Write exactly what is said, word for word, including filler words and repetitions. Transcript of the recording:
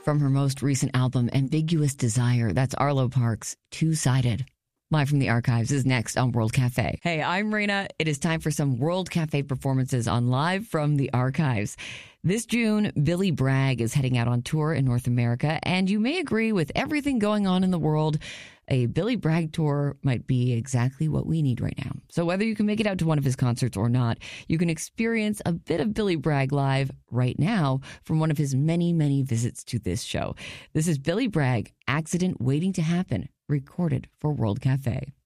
From her most recent album, Ambiguous Desire, that's Arlo Parks' Two-Sided. Live from the Archives is next on World Cafe. Hey, I'm Raina. It is time for some World Cafe performances on Live from the Archives. This June, Billy Bragg is heading out on tour in North America, and you may agree with everything going on in the world, a Billy Bragg tour might be exactly what we need right now. So whether you can make it out to one of his concerts or not, you can experience a bit of Billy Bragg live right now from one of his many, many visits to this show. This is Billy Bragg, Accident Waiting to Happen, recorded for World Cafe.